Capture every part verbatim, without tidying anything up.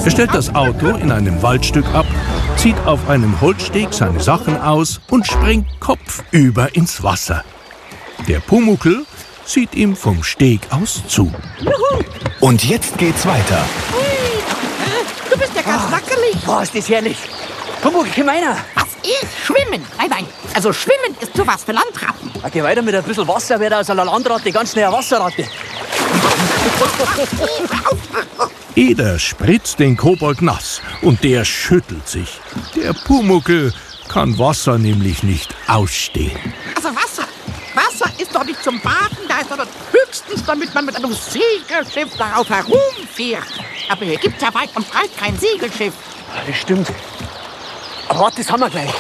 Er stellt das Auto in einem Waldstück ab, zieht auf einem Holzsteg seine Sachen aus und springt kopfüber ins Wasser. Der Pumuckl sieht ihm vom Steg aus zu. Juhu. Und jetzt geht's weiter. Hui. Du bist ja ganz wackelig. Boah, ist das herrlich. Pumuckl, komm einer. Was ist Schwimmen? Nein, nein. Also Schwimmen ist sowas für Landratten. Ja, geh weiter mit ein bisschen Wasser, wird aus einer Landratte ganz schnell eine Wasserratte. Eder spritzt den Kobold nass und der schüttelt sich. Der Pumuckl kann Wasser nämlich nicht ausstehen. Also Wasser. Wasser ist doch nicht zum Baden, da ist doch höchstens, damit man mit einem Segelschiff darauf herumfährt. Aber hier gibt's ja weit und breit kein Segelschiff. Ja, das stimmt. Aber warte, das haben wir gleich.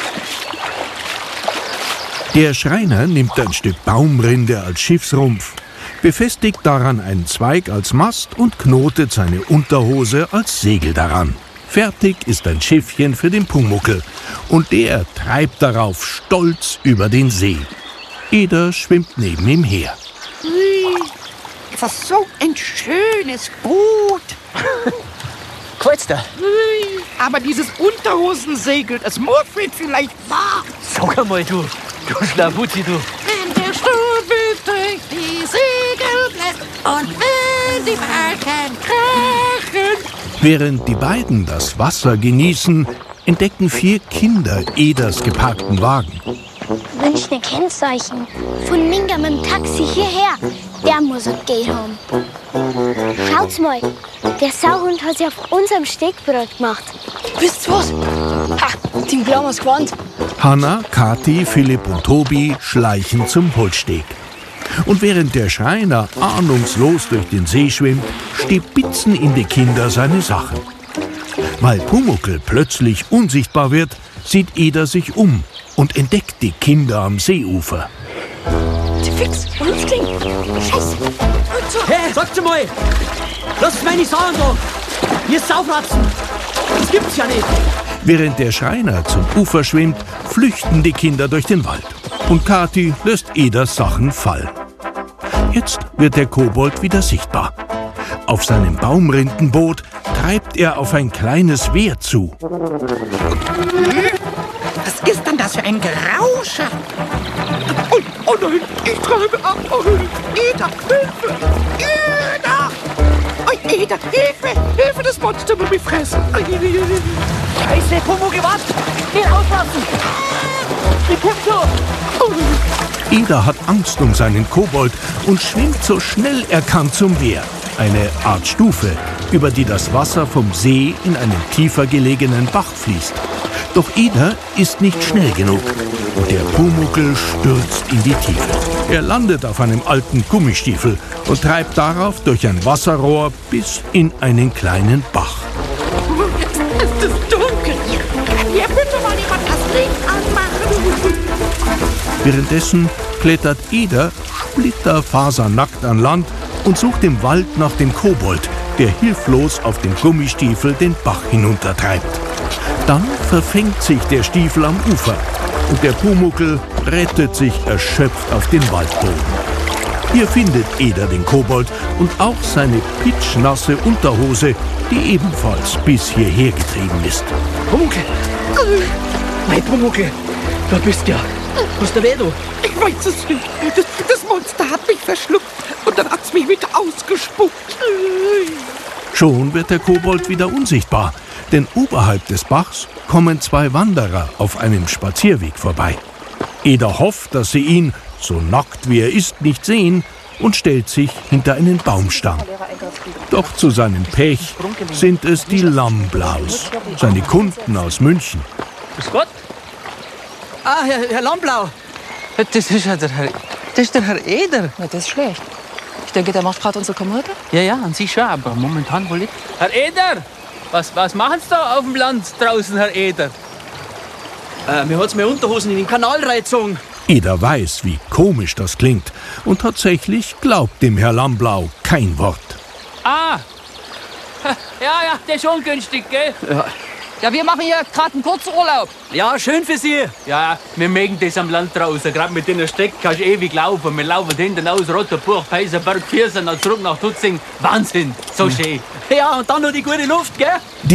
Der Schreiner nimmt ein Stück Baumrinde als Schiffsrumpf, befestigt daran einen Zweig als Mast und knotet seine Unterhose als Segel daran. Fertig ist ein Schiffchen für den Pumuckl und der treibt darauf stolz über den See. Eder schwimmt neben ihm her. Ui, das ist so ein schönes Boot. Gefällt's dir? Ui, aber dieses Unterhosensegel, das muffelt vielleicht wahr. Sag einmal, du. Du Schlawutzi, du. Wenn der Sturmwind durch die Segel bläst und wenn die Balken krachen. Während die beiden das Wasser genießen, entdecken vier Kinder Eders geparkten Wagen. Wünsch ne Kennzeichen. Von Minga mit dem Taxi hierher. Der muss es gehen haben. Schaut's mal, der Sauhund hat sich auf unserem Stegbrot gemacht. Wisst was? Ha, den glauben wir's gewandt. Hanna, Kathi, Philipp und Tobi schleichen zum Holzsteg. Und während der Schreiner ahnungslos durch den See schwimmt, stibitzen in die Kinder seine Sachen. Weil Pumuckl plötzlich unsichtbar wird, sieht Eder sich um und entdeckt die Kinder am Seeufer. Die Fix, uns klingt. Scheiße. Hey, sagt's mal. Lass meine Sachen da. Ihr Saufratzen. Das gibt's ja nicht. Während der Schreiner zum Ufer schwimmt, flüchten die Kinder durch den Wald. Und Kathi lässt Eders Sachen fallen. Jetzt wird der Kobold wieder sichtbar. Auf seinem Baumrindenboot treibt er auf ein kleines Wehr zu. Was ist denn das für ein Gerausche? Oh, oh nein, ich treibe ab. Oh, Eder, Hilfe! Eder! Oh, Eder, Hilfe! Hilfe, das Monster will mich fressen. Scheiße, Pumuckl, wart. Geh auslassen. Die kommt schon. Eder hat Angst um seinen Kobold und schwimmt so schnell er kann zum Wehr. Eine Art Stufe, über die das Wasser vom See in einen tiefer gelegenen Bach fließt. Doch Eder ist nicht schnell genug und der Pumuckl stürzt in die Tiefe. Er landet auf einem alten Gummistiefel und treibt darauf durch ein Wasserrohr bis in einen kleinen Bach. Es ist dunkel. Kann hier bitte mal jemand das Licht anmachen? Währenddessen klettert Eder splitterfasernackt an Land und sucht im Wald nach dem Kobold, der hilflos auf dem Gummistiefel den Bach hinuntertreibt. Dann verfängt sich der Stiefel am Ufer und der Pumuckl rettet sich erschöpft auf den Waldboden. Hier findet Eder den Kobold und auch seine pitschnasse Unterhose, die ebenfalls bis hierher getrieben ist. Pumuckl. Mein Pumuckl, du bist ja. Was ist der weh, du? Ich weiß es nicht. Das, das Monster hat mich verschluckt und dann hat's mich wieder ausgespuckt. Schon wird der Kobold wieder unsichtbar, denn oberhalb des Bachs kommen zwei Wanderer auf einem Spazierweg vorbei. Eder hofft, dass sie ihn, so nackt wie er ist, nicht sehen und stellt sich hinter einen Baumstamm. Doch zu seinem Pech sind es die Lammblaus, seine Kunden aus München. Grüß Gott. Ah, Herr, Herr Lammblau. Das ist ja der Herr, das ist der Herr Eder. Na, das ist schlecht. Ich denke, der macht gerade unsere Kommode. Ja, ja, an sich schon, aber momentan wohl nicht. Herr Eder, was, was machen Sie da auf dem Land draußen, Herr Eder? Äh, mir hat's mir Unterhosen in den Kanal reingezogen. Eder weiß, wie komisch das klingt und tatsächlich glaubt dem Herr Lammblau kein Wort. Ah, ja, ja, das ist ungünstig, gell? Ja. Ja, wir machen hier gerade einen kurzen Urlaub. Ja, schön für Sie. Ja, wir mögen das am Land draußen. Gerade mit den Steck kannst du ewig laufen. Wir laufen hinten aus Rotterburg, Peisenberg, Viersen, dann zurück nach Tutzing. Wahnsinn, so schön. Ja, und dann noch die gute Luft, gell?